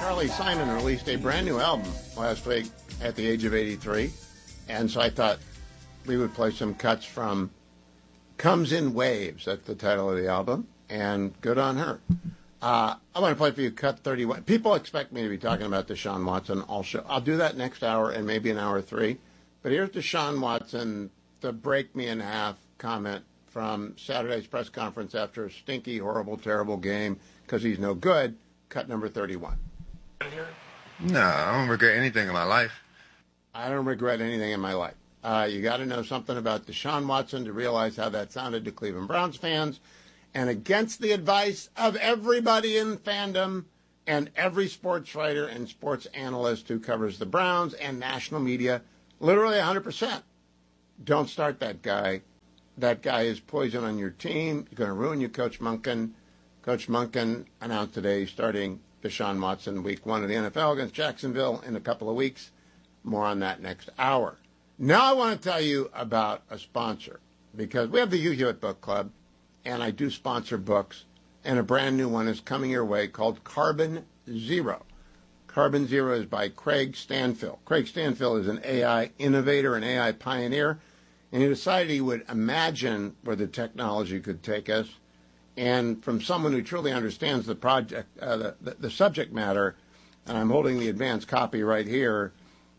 Carly Simon released a brand new album last week at the age of 83. And so I thought we would play some cuts from Comes in Waves. That's the title of the album. And good on her. I want to play for you cut 31. People expect me to be talking about Deshaun Watson all show. I'll do that next hour and maybe in hour 3. But here's Deshaun Watson, the break me in half comment from Saturday's press conference after a stinky, horrible, terrible game because he's no good. Cut number 31. No, I don't regret anything in my life. I don't regret anything in my life. You got to know something about Deshaun Watson to realize how that sounded to Cleveland Browns fans. And against the advice of everybody in fandom and every sports writer and sports analyst who covers the Browns and national media, literally 100%. Don't start that guy. That guy is poison on your team. You're going to ruin you, Coach Monken. Coach Monken announced today he's starting Deshaun Watson week 1 of the NFL against Jacksonville in a couple of weeks. More on that next hour. Now I want to tell you about a sponsor because we have the Hugh Hewitt Book Club, and I do sponsor books, and a brand new one is coming your way called Carbon Zero. Carbon Zero is by Craig Stanfill. Craig Stanfill is an AI innovator, an AI pioneer, and he decided he would imagine where the technology could take us. And from someone who truly understands the project, the subject matter, and I'm holding the advanced copy right here,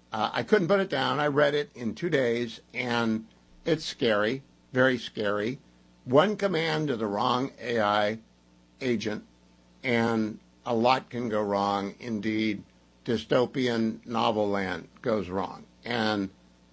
I couldn't put it down. I read it in 2 days, and it's scary, very scary. One command to the wrong AI agent, and a lot can go wrong. Indeed, dystopian novel land goes wrong. And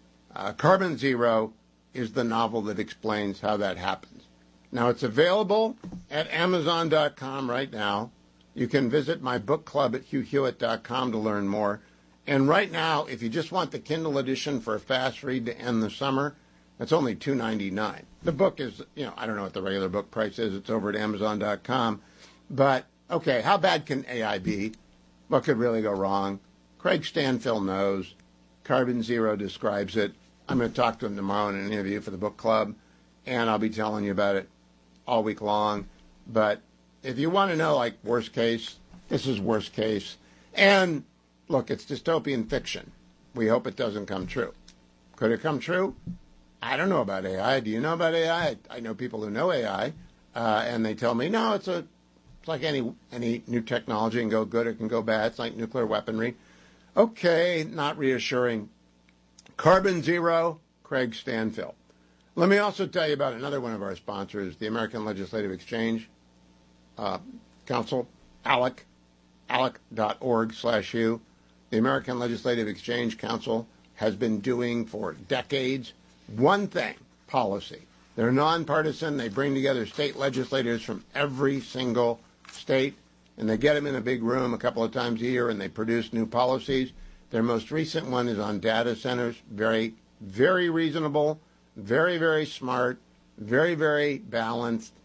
Carbon Zero is the novel that explains how that happens. Now, it's available at Amazon.com right now. You can visit my book club at HughHewitt.com to learn more. And right now, if you just want the Kindle edition for a fast read to end the summer, it's only $2.99. The book is, I don't know what the regular book price is. It's over at Amazon.com. But, okay, how bad can AI be? What could really go wrong? Craig Stanfill knows. Carbon Zero describes it. I'm going to talk to him tomorrow in an interview for the book club, and I'll be telling you about it all week long. But if you want to know, like, worst case, this is worst case. And, look, it's dystopian fiction. We hope it doesn't come true. Could it come true? I don't know about AI. Do you know about AI? I know people who know AI, and they tell me, no, it's like any new technology. It can go good, it can go bad. It's like nuclear weaponry. Okay, not reassuring. Carbon Zero, Craig Stanfill. Let me also tell you about another one of our sponsors, the American Legislative Exchange Council, ALEC, alec.org/U. The American Legislative Exchange Council has been doing for decades one thing, policy. They're nonpartisan. They bring together state legislators from every single state, and they get them in a big room a couple of times a year, and they produce new policies. Their most recent one is on data centers. Very, very reasonable, very, very smart, very, very balanced.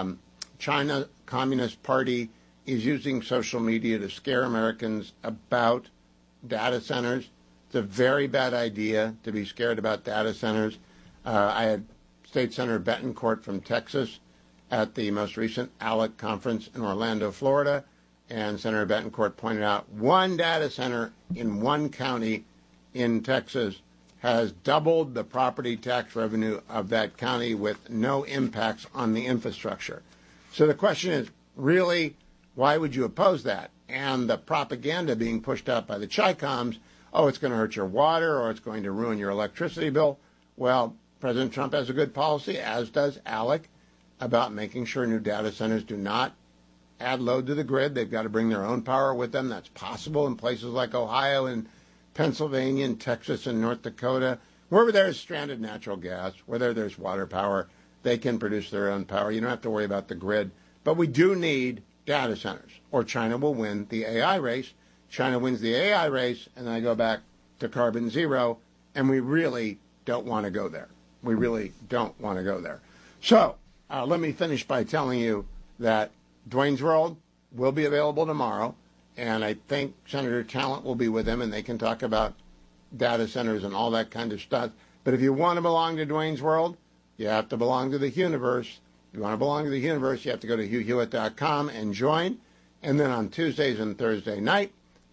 China Communist Party is using social media to scare Americans about data centers. It's a very bad idea to be scared about data centers. I had State Senator Betancourt from Texas at the most recent ALEC conference in Orlando, Florida, and Senator Betancourt pointed out one data center in one county in Texas has doubled the property tax revenue of that county with no impacts on the infrastructure. So the question is, really, why would you oppose that? And the propaganda being pushed out by the Chi-Coms, oh, it's going to hurt your water or it's going to ruin your electricity bill. Well, President Trump has a good policy, as does ALEC, about making sure new data centers do not add load to the grid. They've got to bring their own power with them. That's possible in places like Ohio and Pennsylvania and Texas and North Dakota. Wherever there's stranded natural gas, whether there's water power, they can produce their own power. You don't have to worry about the grid. But we do need data centers, or China will win the AI race. China wins the AI race, and then I go back to Carbon Zero, and we really don't want to go there. We really don't want to go there. So let me finish by telling you that Dwayne's World will be available tomorrow, and I think Senator Talent will be with him, and they can talk about data centers and all that kind of stuff. But if you want to belong to Dwayne's World, you have to belong to the universe. If you want to belong to the universe, you have to go to HughHewitt.com and join. And then on Tuesdays and Thursday night,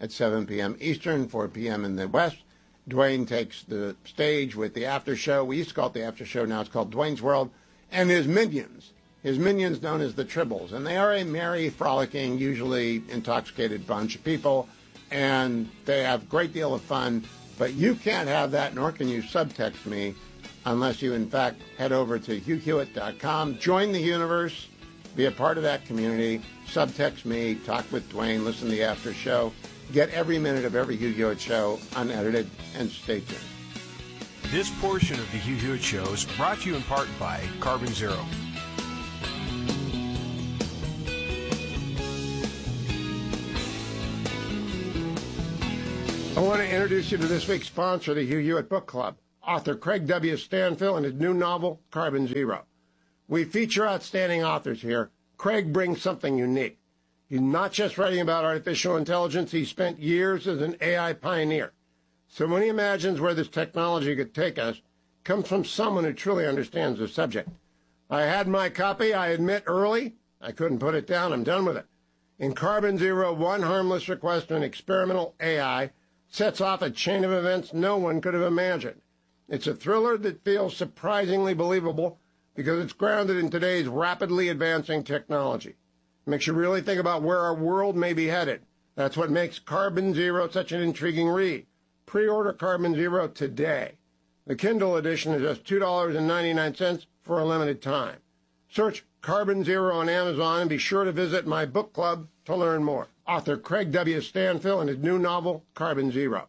at 7 p.m. Eastern, 4 p.m. in the West. Dwayne takes the stage with the after show. We used to call it the after show. Now it's called Dwayne's World. And his minions known as the Tribbles. And they are a merry, frolicking, usually intoxicated bunch of people. And they have a great deal of fun. But you can't have that, nor can you subtext me, unless you, in fact, head over to HughHewitt.com, join the universe, be a part of that community, subtext me, talk with Dwayne, listen to the after show, get every minute of every Hugh Hewitt show unedited, and stay tuned. This portion of the Hugh Hewitt Show is brought to you in part by Carbon Zero. I want to introduce you to this week's sponsor, the Hugh Hewitt Book Club, author Craig W. Stanfill and his new novel, Carbon Zero. We feature outstanding authors here. Craig brings something unique. He's not just writing about artificial intelligence. He spent years as an AI pioneer. So when he imagines where this technology could take us, it comes from someone who truly understands the subject. I had my copy, I admit, early. I couldn't put it down. I'm done with it. In Carbon Zero, one harmless request to an experimental AI sets off a chain of events no one could have imagined. It's a thriller that feels surprisingly believable because it's grounded in today's rapidly advancing technology. It makes you really think about where our world may be headed. That's what makes Carbon Zero such an intriguing read. Pre-order Carbon Zero today. The Kindle edition is just $2.99 for a limited time. Search Carbon Zero on Amazon and be sure to visit my book club to learn more. Author Craig W. Stanfill and his new novel, Carbon Zero.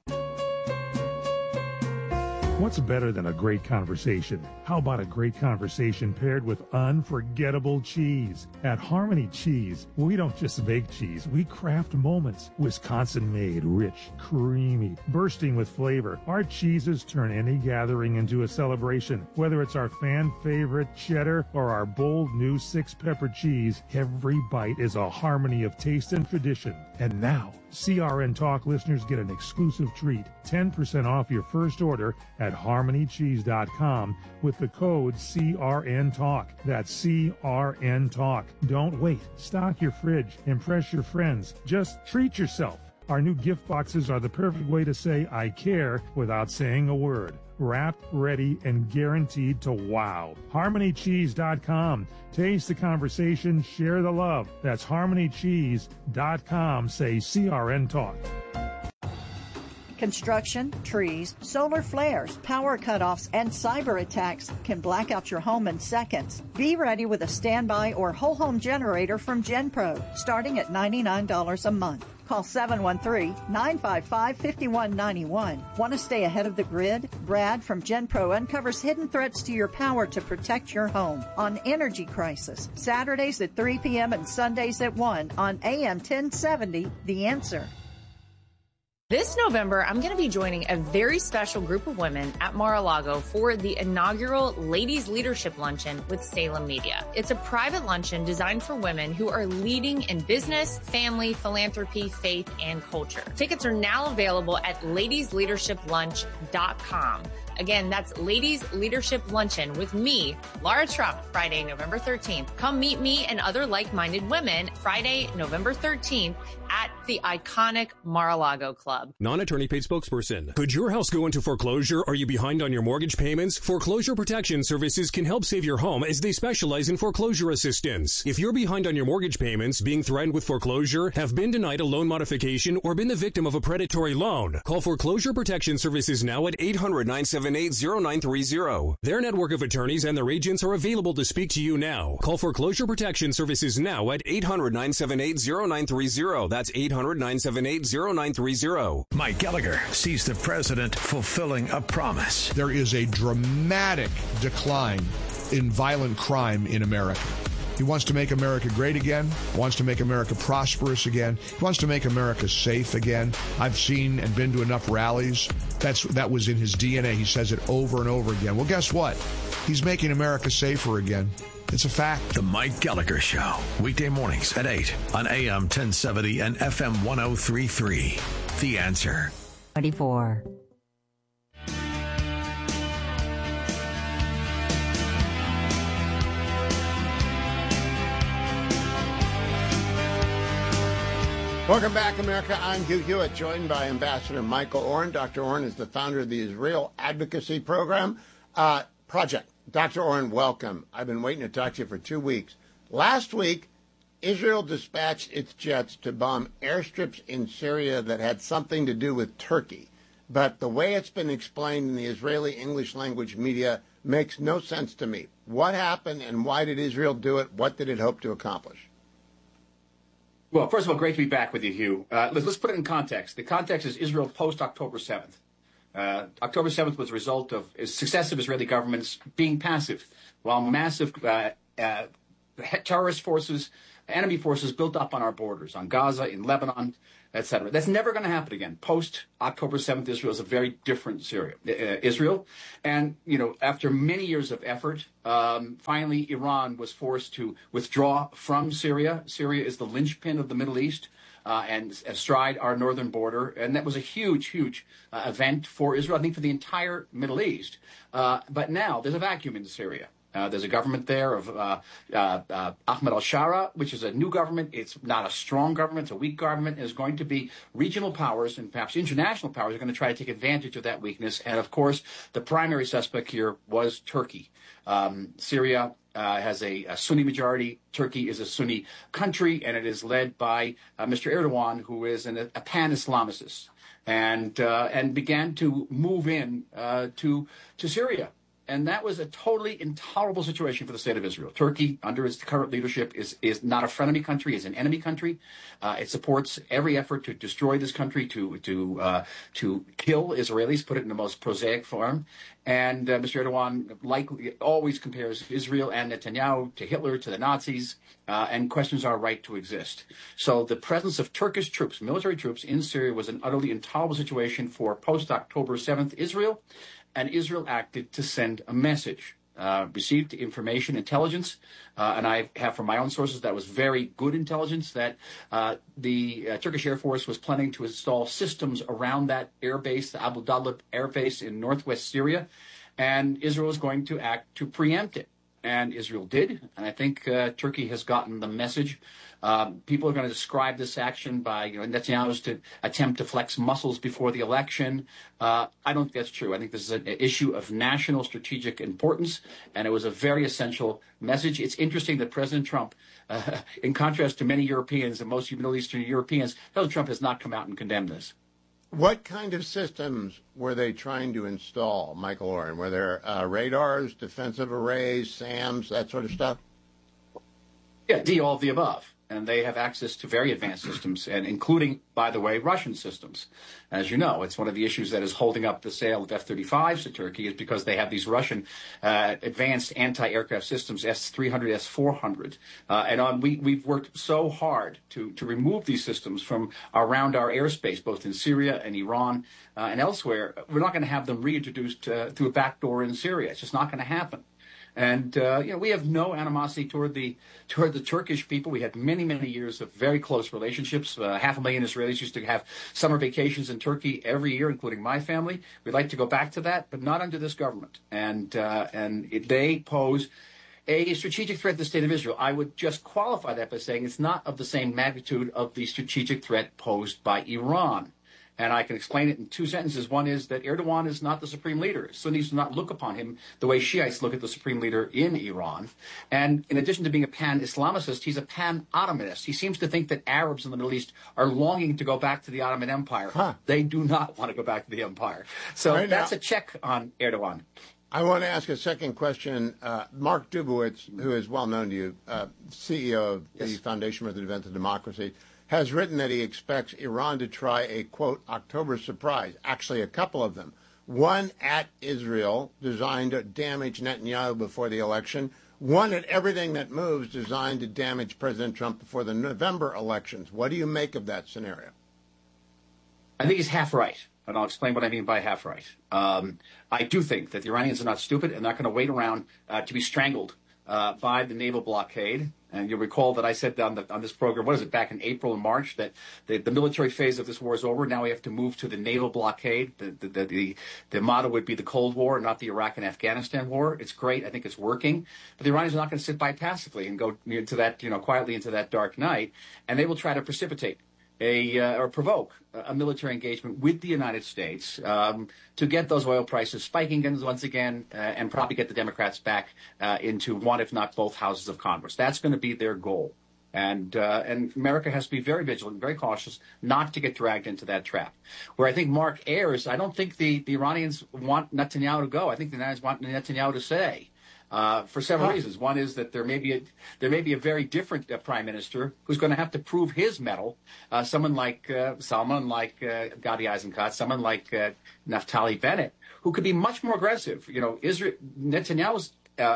What's better than a great conversation? How about a great conversation paired with unforgettable cheese? At Harmony Cheese, we don't just make cheese, we craft moments. Wisconsin-made, rich, creamy, bursting with flavor. Our cheeses turn any gathering into a celebration. Whether it's our fan-favorite cheddar or our bold new 6-pepper cheese, every bite is a harmony of taste and tradition. And now, CRN Talk listeners get an exclusive treat, 10% off your first order at harmonycheese.com with the code CRN Talk. That's CRN Talk. Don't wait. Stock your fridge. Impress your friends. Just treat yourself. Our new gift boxes are the perfect way to say I care without saying a word. Wrapped, ready, and guaranteed to wow. HarmonyCheese.com. Taste the conversation, share the love. That's HarmonyCheese.com. Say CRN Talk. Construction, trees, solar flares, power cutoffs, and cyber attacks can black out your home in seconds. Be ready with a standby or whole home generator from GenPro, starting at $99 a month. Call 713-955-5191. Want to stay ahead of the grid? Brad from GenPro uncovers hidden threats to your power to protect your home on Energy Crisis, Saturdays at 3 p.m. and Sundays at 1 on AM 1070, The Answer. This November, I'm going to be joining a very special group of women at Mar-a-Lago for the inaugural Ladies Leadership Luncheon with Salem Media. It's a private luncheon designed for women who are leading in business, family, philanthropy, faith, and culture. Tickets are now available at ladiesleadershiplunch.com. Again, that's Ladies Leadership Luncheon with me, Laura Trump, Friday, November 13th. Come meet me and other like-minded women Friday, November 13th at the iconic Mar-a-Lago Club. Non-attorney paid spokesperson. Could your house go into foreclosure? Are you behind on your mortgage payments? Foreclosure Protection Services can help save your home as they specialize in foreclosure assistance. If you're behind on your mortgage payments, being threatened with foreclosure, have been denied a loan modification, or been the victim of a predatory loan, call Foreclosure Protection Services now at 800-978-0930. Their network of attorneys and their agents are available to speak to you now. Call Foreclosure Protection Services now at 800-978-0930. That's 800-978-0930. Mike Gallagher sees the president fulfilling a promise. There is a dramatic decline in violent crime in America. He wants to make America great again, wants to make America prosperous again, he wants to make America safe again. I've seen and been to enough rallies. That was in his DNA. He says it over and over again. Well, guess what? He's making America safer again. It's a fact. The Mike Gallagher Show, weekday mornings at 8 on AM 1070 and FM 103.3. The Answer. 24. Welcome back, America. I'm Hugh Hewitt, joined by Ambassador Michael Oren. Dr. Oren is the founder of the Israel Advocacy Program Project. Dr. Oren, welcome. I've been waiting to talk to you for 2 weeks. Last week, Israel dispatched its jets to bomb airstrips in Syria that had something to do with Turkey. But the way it's been explained in the Israeli English language media makes no sense to me. What happened and why did Israel do it? What did it hope to accomplish? Well, first of all, great to be back with you, Hugh. Let's put it in context. The context is Israel post-October 7th. October 7th was a result of successive Israeli governments being passive, while massive terrorist forces, enemy forces built up on our borders, on Gaza, in Lebanon, etc. That's never going to happen again. Post-October 7th, Israel is a very different Israel. And, after many years of effort, finally Iran was forced to withdraw from Syria. Syria is the linchpin of the Middle East and astride our northern border. And that was a huge, huge event for Israel, I think for the entire Middle East. But now there's a vacuum in Syria. There's a government there of Ahmed al-Shara, which is a new government. It's not a strong government. It's a weak government. There's going to be regional powers and perhaps international powers are going to try to take advantage of that weakness. And, of course, the primary suspect here was Turkey. Syria has a Sunni majority. Turkey is a Sunni country, and it is led by Mr. Erdogan, who is a pan-Islamicist, and began to move in to Syria. And that was a totally intolerable situation for the state of Israel. Turkey, under its current leadership, is not a frenemy country, is an enemy country. It supports every effort to destroy this country, to kill Israelis, put it in the most prosaic form. And Mr. Erdogan likely always compares Israel and Netanyahu to Hitler, to the Nazis, and questions our right to exist. So the presence of Turkish troops, military troops, in Syria was an utterly intolerable situation for post-October 7th Israel. And Israel acted to send a message, received information, intelligence, and I have from my own sources that was very good intelligence, that the Turkish Air Force was planning to install systems around that air base, the Abu Dalib air base in northwest Syria, and Israel was going to act to preempt it. And Israel did, and I think Turkey has gotten the message. People are going to describe this action by Netanyahu's attempt to flex muscles before the election. I don't think that's true. I think this is an issue of national strategic importance, and it was a very essential message. It's interesting that President Trump, in contrast to many Europeans and most Middle Eastern Europeans, President Trump has not come out and condemned this. What kind of systems were they trying to install, Michael Oren? Were there radars, defensive arrays, SAMs, that sort of stuff? Yeah, all of the above. And they have access to very advanced systems, and including, by the way, Russian systems. As you know, it's one of the issues that is holding up the sale of F-35s to Turkey is because they have these Russian advanced anti-aircraft systems, S-300, S-400. We've worked so hard to remove these systems from around our airspace, both in Syria and Iran and elsewhere. We're not going to have them reintroduced through a back door in Syria. It's just not going to happen. And, we have no animosity toward the Turkish people. We had many, many years of very close relationships. 500,000 Israelis used to have summer vacations in Turkey every year, including my family. We'd like to go back to that, but not under this government. And they pose a strategic threat to the state of Israel. I would just qualify that by saying it's not of the same magnitude of the strategic threat posed by Iran. And I can explain it in two sentences. One is that Erdogan is not the supreme leader. Sunnis do not look upon him the way Shiites look at the supreme leader in Iran. And in addition to being a pan-Islamicist, he's a pan-Ottomanist. He seems to think that Arabs in the Middle East are longing to go back to the Ottoman Empire. Huh. They do not want to go back to the empire. So right that's now, a check on Erdogan. I want to ask a second question. Mark Dubowitz, who is well known to you, CEO of the Foundation for the Defense of Democracy, has written that he expects Iran to try a, quote, October surprise, actually a couple of them. One at Israel, designed to damage Netanyahu before the election. One at everything that moves, designed to damage President Trump before the November elections. What do you make of that scenario? I think he's half right, and I'll explain what I mean by half right. I do think that the Iranians are not stupid and not going to wait around to be strangled by the naval blockade. And you'll recall that I said on this program, back in April and March, that the military phase of this war is over. Now we have to move to the naval blockade. The motto would be the Cold War, not the Iraq and Afghanistan war. It's great. I think it's working. But the Iranians are not going to sit by passively and go into that, quietly into that dark night. And they will try to precipitate or provoke a military engagement with the United States to get those oil prices spiking once again and probably get the Democrats back into one, if not both, houses of Congress. That's going to be their goal. And America has to be very vigilant, very cautious, not to get dragged into that trap. Where I think Mark errs, I don't think the Iranians want Netanyahu to go. I think the Iranians want Netanyahu to stay. For several reasons. One is that there may be a very different prime minister who's going to have to prove his mettle. Someone like Gadi Eisenkot, someone like Naftali Bennett, who could be much more aggressive. Netanyahu's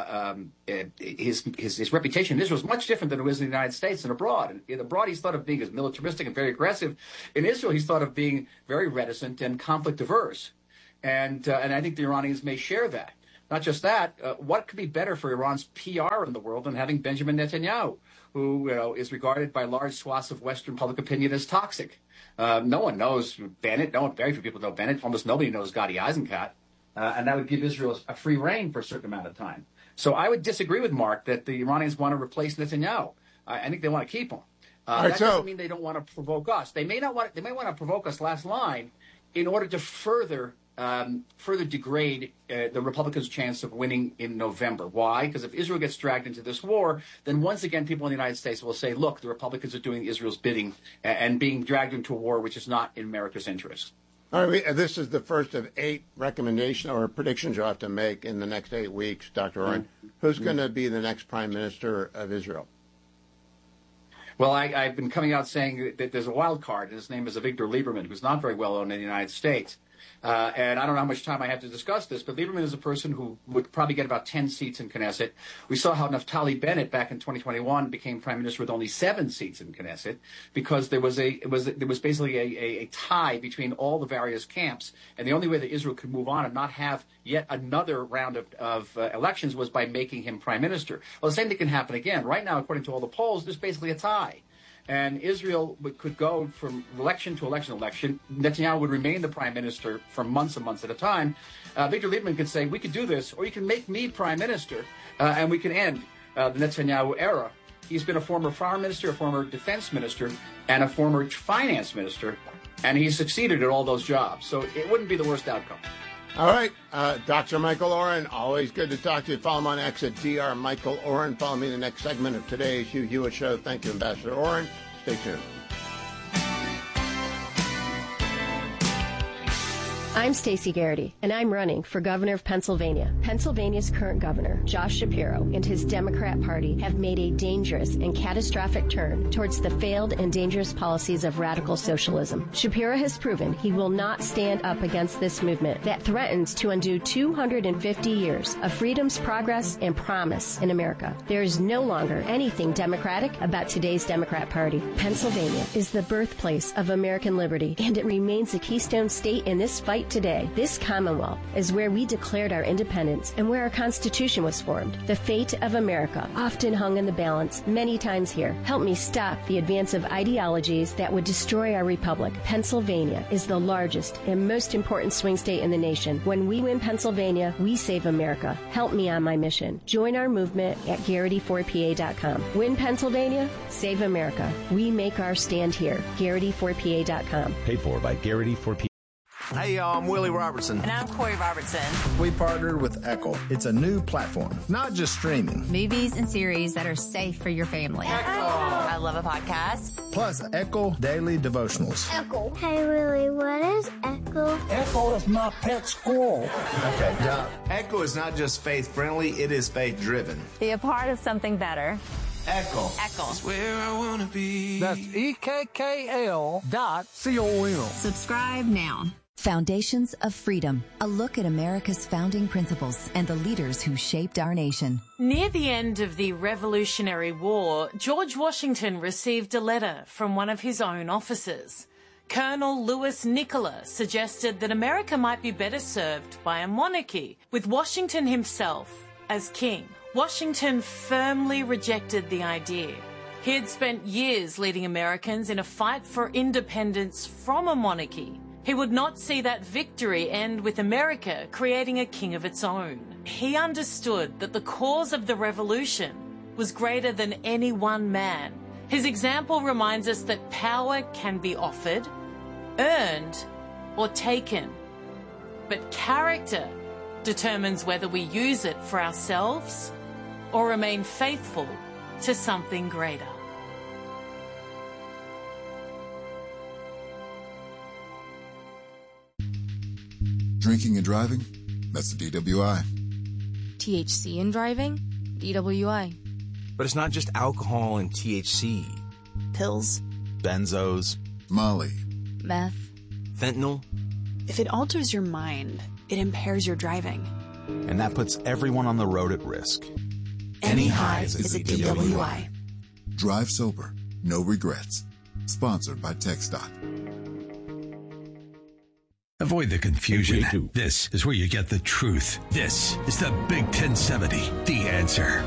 his reputation in Israel is much different than it was in the United States and abroad. And abroad, he's thought of being as militaristic and very aggressive. In Israel, he's thought of being very reticent and conflict averse. And I think the Iranians may share that. Not just that, what could be better for Iran's PR in the world than having Benjamin Netanyahu, who is regarded by large swaths of Western public opinion as toxic. No one knows Bennett. Very few people know Bennett. Almost nobody knows Gadi Eisenkot. And that would give Israel a free rein for a certain amount of time. So I would disagree with Mark that the Iranians want to replace Netanyahu. I think they want to keep him. That doesn't mean they don't want to provoke us. They may want to provoke us last line in order to further degrade the Republicans' chance of winning in November. Why? Because if Israel gets dragged into this war, then once again people in the United States will say, look, the Republicans are doing Israel's bidding and being dragged into a war which is not in America's interest. All right, this is the first of 8 recommendations or predictions you'll have to make in the next 8 weeks, Dr. Oren. Mm-hmm. Who's going to be the next prime minister of Israel? Well, I've been coming out saying that there's a wild card. His name is Avigdor Lieberman, who's not very well known in the United States. And I don't know how much time I have to discuss this, but Lieberman is a person who would probably get about 10 seats in Knesset. We saw how Naftali Bennett back in 2021 became prime minister with only 7 seats in Knesset because there was basically a tie between all the various camps, and the only way that Israel could move on and not have yet another round of elections was by making him prime minister. Well, the same thing can happen again. Right now, according to all the polls, there's basically a tie. And Israel could go from election to election. Netanyahu would remain the prime minister for months and months at a time. Avigdor Lieberman could say, we could do this, or you can make me prime minister, and we can end the Netanyahu era. He's been a former foreign minister, a former defense minister, and a former finance minister, and he's succeeded at all those jobs. So it wouldn't be the worst outcome. All right. Dr. Michael Oren, always good to talk to you. Follow him on X at Dr. Michael Oren. Follow me in the next segment of today's Hugh Hewitt Show. Thank you, Ambassador Oren. Stay tuned. I'm Stacey Garrity, and I'm running for governor of Pennsylvania. Pennsylvania's current governor, Josh Shapiro, and his Democrat Party have made a dangerous and catastrophic turn towards the failed and dangerous policies of radical socialism. Shapiro has proven he will not stand up against this movement that threatens to undo 250 years of freedom's progress and promise in America. There is no longer anything democratic about today's Democrat Party. Pennsylvania is the birthplace of American liberty, and it remains a keystone state in this fight today. This Commonwealth is where we declared our independence and where our Constitution was formed. The fate of America often hung in the balance many times here. Help me stop the advance of ideologies that would destroy our republic. Pennsylvania is the largest and most important swing state in the nation. When we win Pennsylvania, we save America. Help me on my mission. Join our movement at Garrity4PA.com. Win Pennsylvania, save America. We make our stand here. Garrity4PA.com. Paid for by Garrity4PA. Hey, y'all, I'm Willie Robertson. And I'm Corey Robertson. We partnered with Echo. It's a new platform, not just streaming. Movies and series that are safe for your family. Echo. I love a podcast. Plus, Echo Daily Devotionals. Echo. Hey, Willie, what is Echo? Echo is my pet squirrel. Okay, Doc. Echo is not just faith-friendly, it is faith-driven. Be a part of something better. Echo. Echo. That's where I want to be. That's EKKL.com. Subscribe now. Foundations of Freedom, a look at America's founding principles and the leaders who shaped our nation. Near the end of the Revolutionary War, George Washington received a letter from one of his own officers. Colonel Louis Nicola suggested that America might be better served by a monarchy, with Washington himself as king. Washington firmly rejected the idea. He had spent years leading Americans in a fight for independence from a monarchy. He would not see that victory end with America creating a king of its own. He understood that the cause of the revolution was greater than any one man, His example reminds us that power can be offered, earned, or taken. But character determines whether we use it for ourselves or remain faithful to something greater. Drinking and driving? That's the DWI. THC in driving? DWI. But it's not just alcohol and THC. Pills. Benzos. Molly. Meth. Fentanyl. If it alters your mind, it impairs your driving. And that puts everyone on the road at risk. Any highs is a DWI. Drive sober. No regrets. Sponsored by TxDOT. Avoid the confusion. This is where you get the truth. This is the Big 1070, The Answer.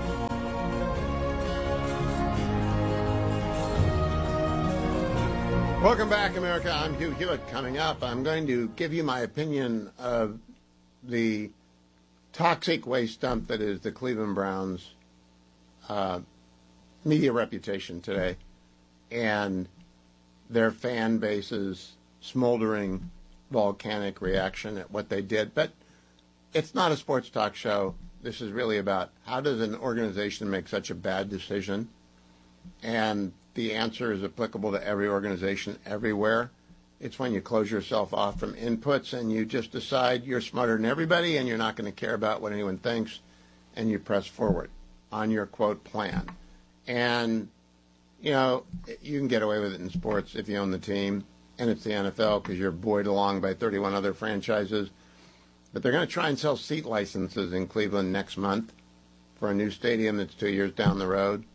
Welcome back, America. I'm Hugh Hewitt. Coming up, I'm going to give you my opinion of the toxic waste dump that is the Cleveland Browns media reputation today and their fan base's smoldering volcanic reaction at what they did. But it's not a sports talk show. This is really about how does an organization make such a bad decision? And the answer is applicable to every organization everywhere. It's when you close yourself off from inputs and you just decide you're smarter than everybody and you're not going to care about what anyone thinks, and you press forward on your, quote, plan. And, you know, you can get away with it in sports if you own the team, and it's the NFL because you're buoyed along by 31 other franchises. But they're going to try and sell seat licenses in Cleveland next month for a new stadium that's 2 years down the road.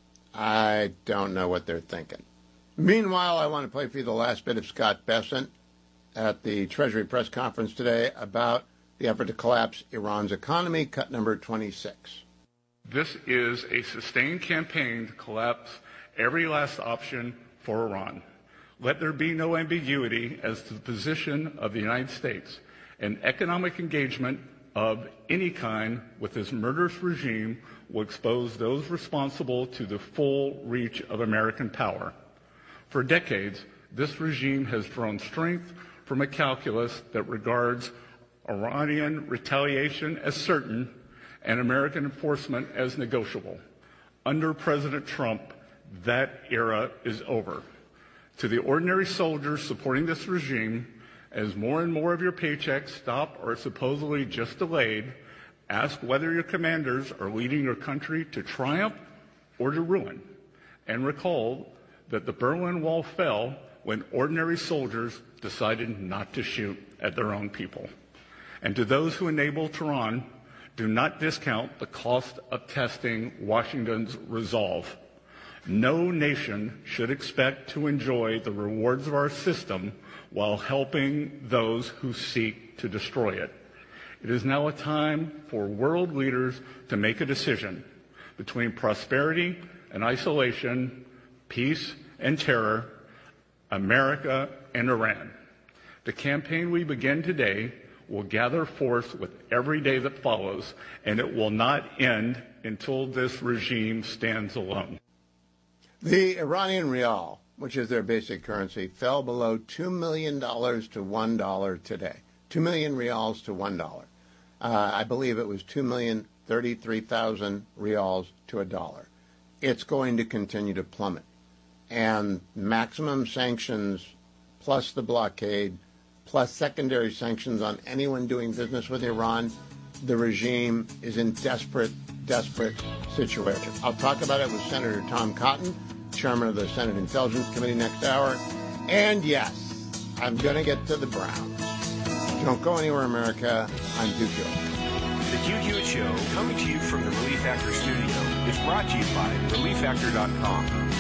I don't know what they're thinking. Meanwhile, I want to play for you the last bit of Scott Bessent at the Treasury press conference today about the effort to collapse Iran's economy, cut number 26. This is a sustained campaign to collapse every last option for Iran. Let there be no ambiguity as to the position of the United States. An economic engagement of any kind with this murderous regime will expose those responsible to the full reach of American power. For decades, this regime has drawn strength from a calculus that regards Iranian retaliation as certain and American enforcement as negotiable. Under President Trump, that era is over. To the ordinary soldiers supporting this regime, as more and more of your paychecks stop or are supposedly just delayed, ask whether your commanders are leading your country to triumph or to ruin. And recall that the Berlin Wall fell when ordinary soldiers decided not to shoot at their own people. And to those who enable Tehran, do not discount the cost of testing Washington's resolve. No nation should expect to enjoy the rewards of our system while helping those who seek to destroy it. It is now a time for world leaders to make a decision between prosperity and isolation, peace and terror, America and Iran. The campaign we begin today will gather force with every day that follows, and it will not end until this regime stands alone. The Iranian rial, which is their basic currency, fell below $2 million to $1 today. 2 million rials to $1. I believe it was 2,033,000 rials to $1. It's going to continue to plummet. And maximum sanctions, plus the blockade, plus secondary sanctions on anyone doing business with Iran, the regime is in desperate situation. I'll talk about it with Senator Tom Cotton, chairman of the Senate Intelligence Committee, next hour. And yes, I'm going to get to the Browns. Don't go anywhere, America. I'm Hugh Hewitt. The Hugh Hewitt Show, coming to you from the Relief Factor studio, is brought to you by ReliefFactor.com.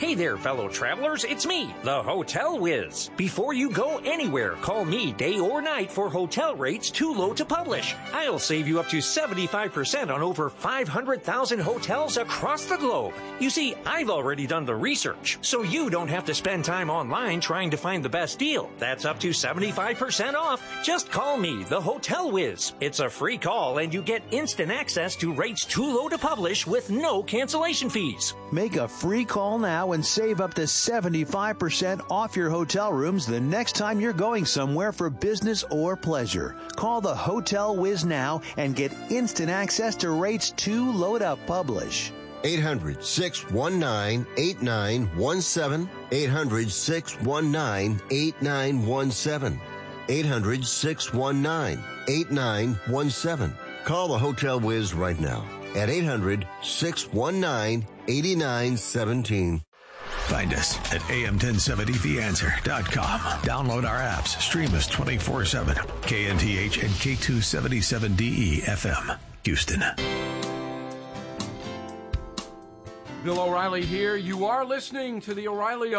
Hey there, fellow travelers. It's me, the Hotel Whiz. Before you go anywhere, call me day or night for hotel rates too low to publish. I'll save you up to 75% on over 500,000 hotels across the globe. You see, I've already done the research, so you don't have to spend time online trying to find the best deal. That's up to 75% off. Just call me, the Hotel Whiz. It's a free call, and you get instant access to rates too low to publish with no cancellation fees. Make a free call now and save up to 75% off your hotel rooms the next time you're going somewhere for business or pleasure. Call the Hotel Whiz now and get instant access to rates too low to publish. 800-619-8917. 800-619-8917. 800-619-8917. Call the Hotel Whiz right now at 800-619-8917. Find us at am1070theanswer.com. Download our apps. Stream us 24/7. KNTH and K277DE FM, Houston. Bill O'Reilly here. You are listening to the O'Reilly